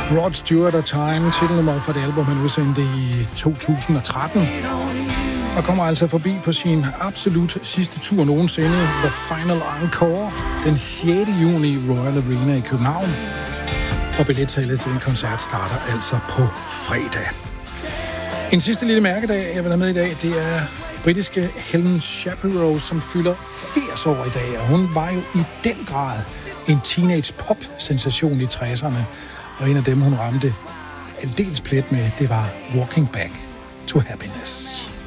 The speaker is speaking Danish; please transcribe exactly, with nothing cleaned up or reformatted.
Rod Stewart og Time, titelnummeret for det album, han udsendte i to tusind og tretten. Og kommer altså forbi på sin absolut sidste tur nogensinde, The Final Encore, den sjette juni i Royal Arena i København. Og billetsalget til den koncert starter altså på fredag. En sidste lille mærkedag, jeg vil have med i dag, det er britiske Helen Shapiro, som fylder firs år i dag. Og hun var jo i den grad en teenage-pop-sensation i tresserne. Og en af dem, hun ramte aldeles plet med, det var Walking Back to Happiness.